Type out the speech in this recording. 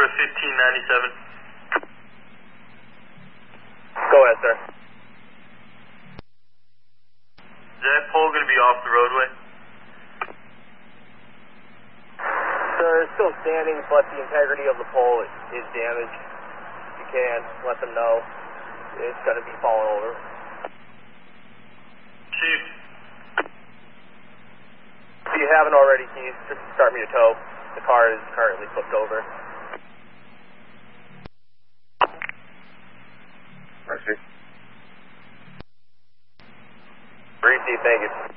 to 1597. Go ahead, sir. Is that pole going to be off the roadway? Sir, it's still standing, but the integrity of the pole is damaged. You can let them know it's going to be falling over. Chief. If you haven't already, can you just start me a tow? The car is currently flipped over. Mercy. Receive, thank you.